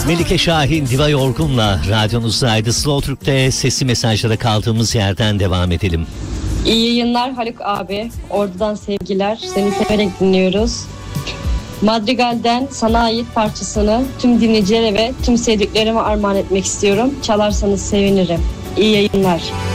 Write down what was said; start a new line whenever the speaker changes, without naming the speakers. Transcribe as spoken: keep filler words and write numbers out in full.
Melike Şahin, Diva Yorgun'la radyonuzdaydı. Slow Türk'te sesli mesajlara kaldığımız yerden devam edelim.
İyi yayınlar Haluk abi. Ordu'dan sevgiler. Seni severek dinliyoruz. Madrigal'den sana ait parçasını tüm dinleyicilere ve tüm sevdiklerime armağan etmek istiyorum. Çalarsanız sevinirim. İyi yayınlar.